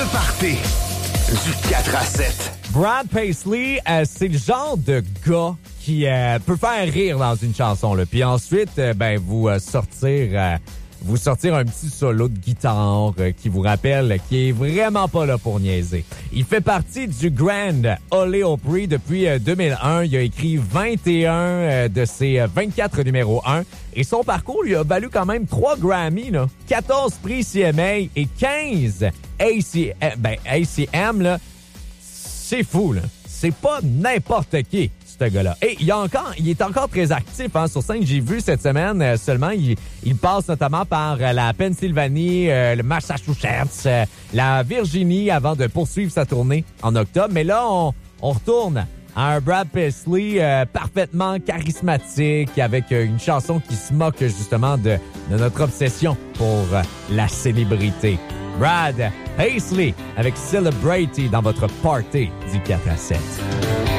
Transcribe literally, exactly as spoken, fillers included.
le party du quatre à sept. Brad Paisley, euh, c'est le genre de gars qui euh, peut faire rire dans une chanson. Là. Puis ensuite, euh, ben vous euh, sortir... Euh, vous sortir un petit solo de guitare euh, qui vous rappelle qu'il est vraiment pas là pour niaiser. Il fait partie du Grand Ole Opry depuis euh, deux mille un. Il a écrit vingt et un euh, de ses euh, vingt-quatre numéros un. Et son parcours lui a valu quand même trois Grammy, là, quatorze prix C M A et quinze A C M. Ben, A C M, là, c'est fou, là. C'est pas n'importe qui. Ce gars-là. Et il, y a encore, il est encore très actif hein, sur scène. J'ai vu cette semaine euh, seulement, il, il passe notamment par euh, la Pennsylvanie, euh, le Massachusetts, euh, la Virginie avant de poursuivre sa tournée en octobre. Mais là, on, on retourne à un Brad Paisley euh, parfaitement charismatique avec euh, une chanson qui se moque justement de, de notre obsession pour euh, la célébrité. Brad Paisley avec Celebrity dans votre party du quatre à sept.